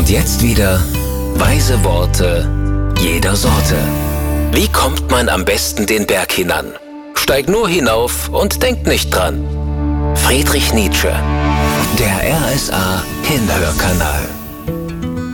Und jetzt wieder weise Worte jeder Sorte. Wie kommt man am besten den Berg hinan? Steig nur hinauf und denk nicht dran. Friedrich Nietzsche, der RSA Hinhörkanal.